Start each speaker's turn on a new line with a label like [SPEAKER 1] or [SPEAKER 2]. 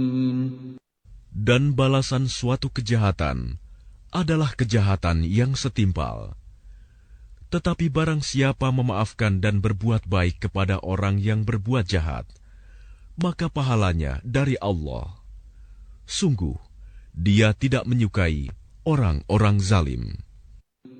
[SPEAKER 1] Dan balasan suatu kejahatan adalah kejahatan yang setimpal. Tetapi barang siapa memaafkan dan berbuat baik kepada orang yang berbuat jahat, maka pahalanya dari Allah. Sungguh, Dia tidak menyukai orang-orang zalim.